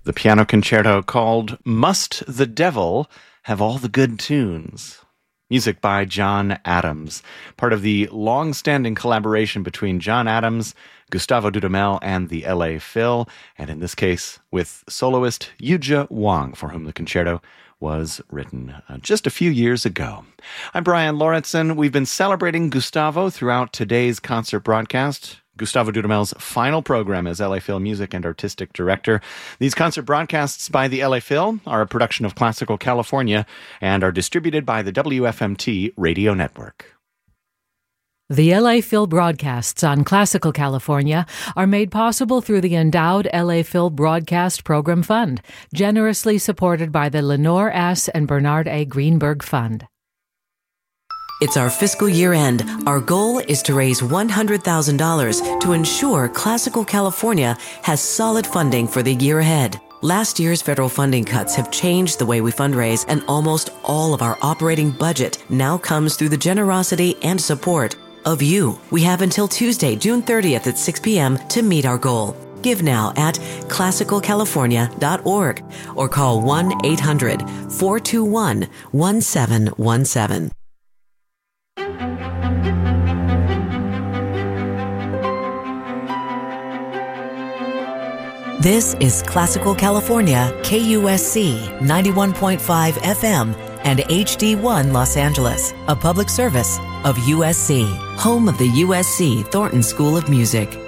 The piano concerto called Must the Devil Have All the Good Tunes? Music by John Adams, part of the long-standing collaboration between John Adams, Gustavo Dudamel, and the LA Phil, and in this case with soloist Yuzha Wang, for whom the concerto was written just a few years ago. I'm Brian Lauritsen. We've been celebrating Gustavo throughout today's concert broadcast. Gustavo Dudamel's final program as LA Phil Music and Artistic Director. These concert broadcasts by the LA Phil are a production of Classical California and are distributed by the WFMT Radio Network. The LA Phil broadcasts on Classical California are made possible through the endowed LA Phil Broadcast Program Fund, generously supported by the Lenore S. and Bernard A. Greenberg Fund. It's our fiscal year end. Our goal is to raise $100,000 to ensure Classical California has solid funding for the year ahead. Last year's federal funding cuts have changed the way we fundraise, and almost all of our operating budget now comes through the generosity and support of you. We have until Tuesday, June 30th at 6 p.m. to meet our goal. Give now at classicalcalifornia.org or call 1-800-421-1717. This is Classical California, KUSC 91.5 FM and HD1 Los Angeles, a public service of USC, home of the USC Thornton School of Music.